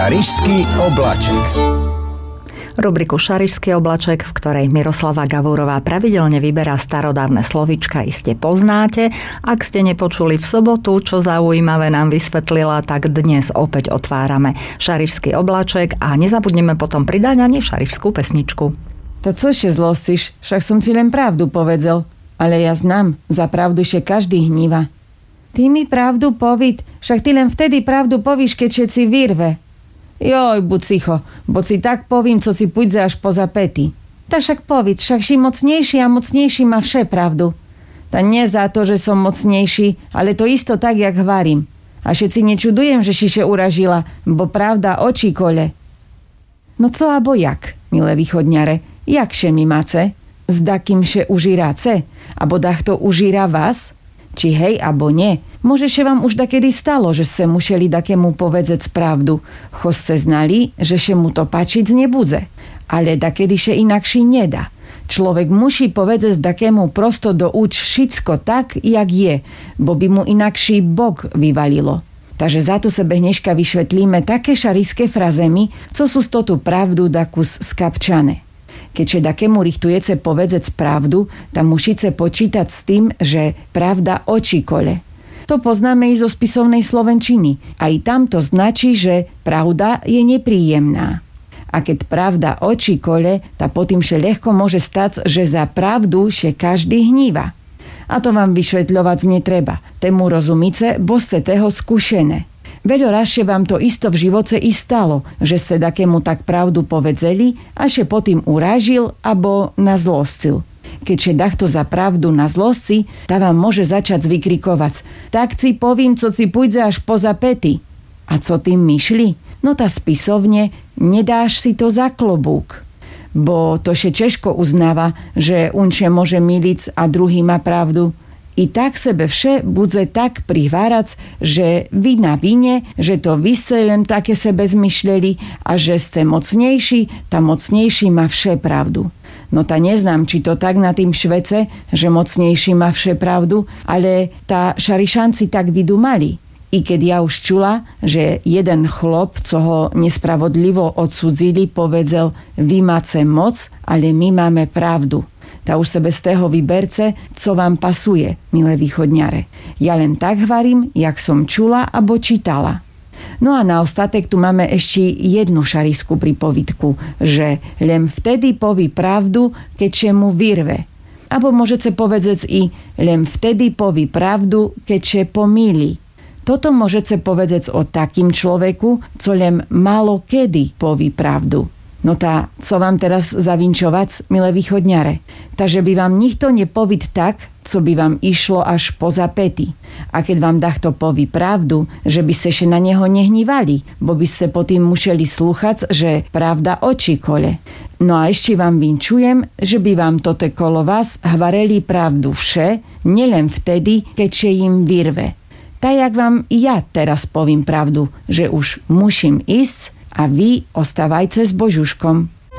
Šarišský obláček. Rubriku Šarišský oblaček, v ktorej Miroslava Gavúrová pravidelne vyberá starodávne slovíčka, iste poznáte. Ak ste nepočuli v sobotu, čo zaujímavé nám vysvetlila, tak dnes opäť otvárame Šarišský oblaček a nezabudneme potom pridať ani šarišskú pesničku. To cože zlostíš, však som ti len pravdu povedal. Ale ja znám, za pravdu še každý hníva. Ty mi pravdu povid, však ty len vtedy pravdu povíš, keď všetci vyrve. Joj, buď cicho, bo si tak povím, co si pôjde až poza pety. Ta však povedz, však si mocnejší a mocnejší má vše pravdu. Ta nie za to, že som mocnejší, ale to isto tak, jak hvarím. A všetci nečudujem, že si še uražila, bo pravda očí kole. No co abo jak, milé východňare, jak še mi mace? Zda kým še užíráce? Abo dach to užíra vás? Či hej, abo nie. Môže še vám už dakedy stalo, že ste museli dakému povedzec pravdu. Cho ste znali, že še mu to pačiť nebudze. Ale dakedy še inakší nedá. Človek musí povedzec dakému prosto douč všetko tak, jak je, bo by mu inakší bok vyvalilo. Takže za to sebe dneška vyšvetlíme také šariské frazemy, co sú z tu pravdu dakus skapčane. Keďže dakému richtujece povedzec pravdu, tam musíte počítať s tým, že pravda očí kole. To poznáme i zo spisovnej slovenčiny. Aj tam to značí, že pravda je nepríjemná. A keď pravda očí kole, tá potom še ľahko môže stať, že za pravdu še každý hníva. A to vám vyšvetľovať netreba. Tému rozumíce, bo ste toho skúšené. Veľo rašie vám to isto v živote i stalo, že ste dakému tak pravdu povedzeli a še potým uražil abo nazlostil. Keďže dachto za pravdu na zlosti, tá vám môže začať vykrikovať. Tak si povím, co si pôjde až poza pety. A co tým myšli? No tá spisovne, nedáš si to za klobúk. Bo to še češko uznáva, že unče môže milic a druhý má pravdu. I tak sebe vše budze tak prihvárac, že vy na vine, že to vy ste len také sebe zmyšleli a že ste mocnejší, tá mocnejší má vše pravdu. No ta neznám, či to tak na tým švece, že mocnejší má vše pravdu, ale tá šarišanci tak vydumali. I keď ja už čula, že jeden chlop, co ho nespravodlivo odsudzili, povedzel, vy máte moc, ale my máme pravdu. Tá už sebe z toho vyberce, co vám pasuje, milé východňare. Ja len tak hvarím, jak som čula abo čítala. No a na ostatek tu máme ešte jednu šariskú pripovidku, že len vtedy poví pravdu, keď mu vyrve. Abo môžete povedať i len vtedy poví pravdu, keď pomýli. Toto môžete povedať o takým človeku, co len málo kedy poví pravdu. No tá, co vám teraz zavinčovať, milé východňare? Takže by vám nikto nepovid tak, co by vám išlo až poza pety. A keď vám dachto poví pravdu, že by ste še na neho nehnívali, bo by ste potým museli slúchať, že pravda očí kole. No a ešte vám vinčujem, že by vám toto kolo vás hvareli pravdu vše, nielen vtedy, keď im vyrve. Tak jak vám ja teraz povím pravdu, že už musím ísť, a vy ostávajte s Božuškom.